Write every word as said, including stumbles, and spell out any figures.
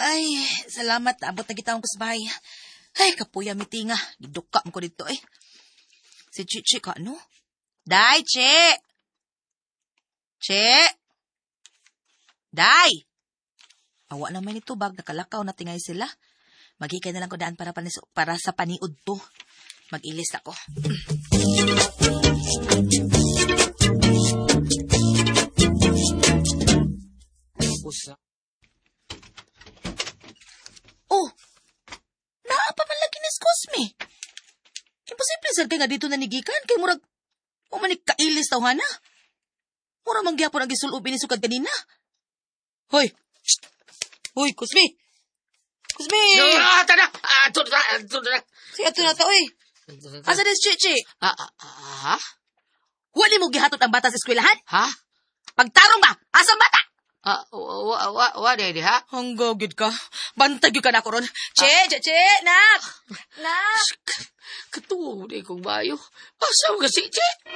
Ay, salamat. Abot na kita akong kusbahay. Ay, kapuya mitinga. Giduka mo ko dito eh. Si Chichi ka, no? Day, Che! Che! Day! Awa naman ito, bag. Nakalakaw na tingay sila. Maghikay na lang ko daan para, panis- para sa paniud to. Mag-ilis ako. Usa. Oh! Naa pa man lagi niskus me. Imposible sir kay nga dito nanigikan. Kay murag, umanik kailis tao hana. Murag mangyapon ang gisulubin ni sukad kanina. Hoy! Shh! Hoy, Kusmi! Kusmi! Ah, tada! Ah, ito na, ito na. Siya ito na to eh. Asa din si Chichi? Ah, ah, ah, ha? Wali mo gihatot ang bata sa eskwelahan? Ha? Pagtarong ba? Asa bata? Ah, wa, wa, wa, di, di, ha? Hanggaw gid ka. Bantag yun ka na ko ron. Che, che, che, nak! Nak! Katuwa mo di kong bayo. Asa mo kasi, che?